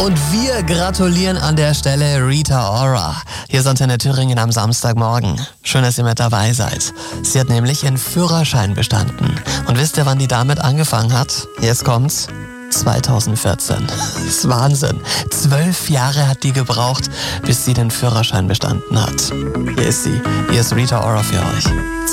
Und wir gratulieren an der Stelle Rita Ora. Hier ist Antenne Thüringen am Samstagmorgen. Schön, dass ihr mit dabei seid. Sie hat nämlich ihren Führerschein bestanden. Und wisst ihr, wann die damit angefangen hat? Jetzt kommt's. 2014. Das ist Wahnsinn. 12 Jahre hat die gebraucht, bis sie den Führerschein bestanden hat. Hier ist sie. Hier ist Rita Ora für euch.